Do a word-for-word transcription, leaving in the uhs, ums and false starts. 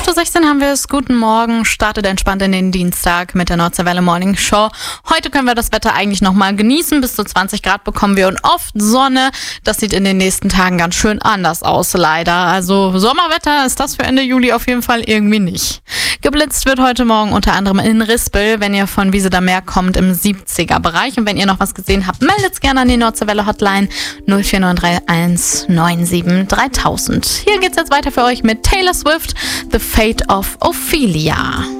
acht Uhr sechzehn haben wir es. Guten Morgen. Startet entspannt in den Dienstag mit der Nordseewelle Morning Show. Heute können wir das Wetter eigentlich nochmal genießen. Bis zu zwanzig Grad bekommen wir und oft Sonne. Das sieht in den nächsten Tagen ganz schön anders aus, leider. Also Sommerwetter ist das für Ende Juli auf jeden Fall irgendwie nicht. Geblitzt wird heute Morgen unter anderem in Rispel, wenn ihr von Wieseder Meer kommt, im siebziger Bereich. Und wenn ihr noch was gesehen habt, meldet gerne an die Nordseewelle Hotline null vier neun drei eins neun sieben dreitausend. Hier geht's jetzt weiter für euch mit Taylor Swift, The Fate of Ophelia.